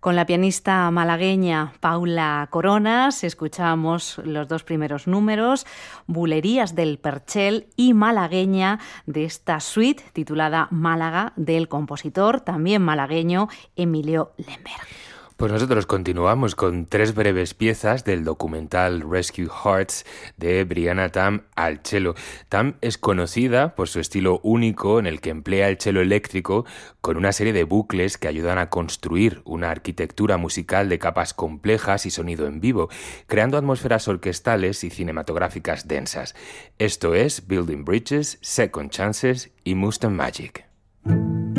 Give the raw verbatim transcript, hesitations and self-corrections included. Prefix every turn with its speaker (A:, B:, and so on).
A: Con la pianista malagueña Paula Coronas escuchamos los dos primeros números, Bulerías del Perchel y Malagueña, de esta suite titulada Málaga, del compositor también malagueño Emilio Lemberg.
B: Pues nosotros continuamos con tres breves piezas del documental Rescue Hearts de Brianna Tam al cello. Tam es conocida por su estilo único en el que emplea el cello eléctrico con una serie de bucles que ayudan a construir una arquitectura musical de capas complejas y sonido en vivo, creando atmósferas orquestales y cinematográficas densas. Esto es Building Bridges, Second Chances y Mustang Magic.